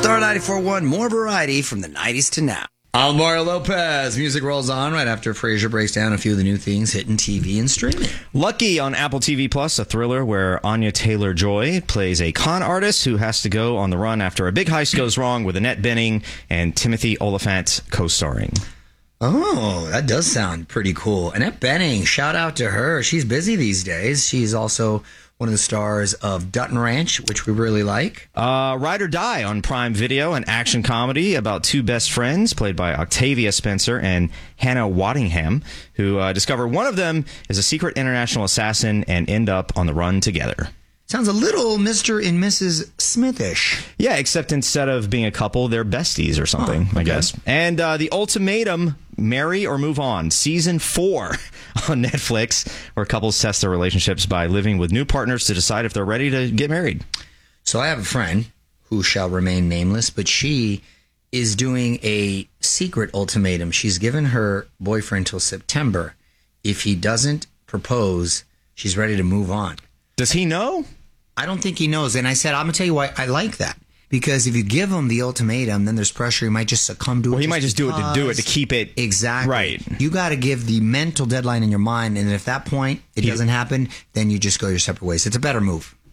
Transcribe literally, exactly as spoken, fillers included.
Star ninety-four point one, more variety from the nineties to now. I'm Mario Lopez. Music rolls on right after Frasier breaks down a few of the new things hitting T V and streaming. Lucky on Apple T V Plus, a thriller where Anya Taylor-Joy plays a con artist who has to go on the run after a big heist goes wrong, with Annette Bening and Timothy Olyphant co-starring. Oh, that does sound pretty cool. Annette Bening, shout out to her. She's busy these days. She's also one of the stars of Dutton Ranch, which we really like. Uh, Ride or Die on Prime Video, an action comedy about two best friends played by Octavia Spencer and Hannah Waddingham, who uh, discover one of them is a secret international assassin and end up on the run together. Sounds a little Mister and Missus Smithish. Yeah, except instead of being a couple, they're besties or something, oh, okay. I guess. And uh, The Ultimatum, Marry or Move On, Season four on Netflix, where couples test their relationships by living with new partners to decide if they're ready to get married. So I have a friend who shall remain nameless, but she is doing a secret ultimatum. She's given her boyfriend till September. If he doesn't propose, she's ready to move on. Does he know? I don't think he knows. And I said, I'm going to tell you why I like that. Because if you give him the ultimatum, then there's pressure. He might just succumb to it. Well, he might just do it to do it, to keep it. Exactly. Right. You got to give the mental deadline in your mind. And if at that point it he, doesn't happen, then you just go your separate ways. It's a better move.